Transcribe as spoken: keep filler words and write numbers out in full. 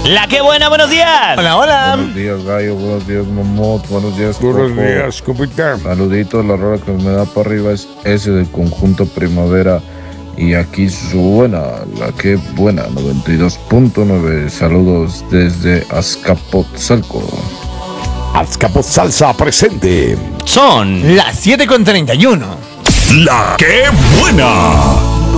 La que buena, buenos días. Hola, hola. Buenos días, Gallo. Buenos días, Mamot. Buenos días, Buenos Coco. días, compita. Saluditos. La rola que me da para arriba es ese del conjunto Primavera. Y aquí su buena, la que buena, noventa y dos punto nueve. Saludos desde Azcapotzalco. Azcapotzalco presente. Son Las siete con treinta y uno. La que buena.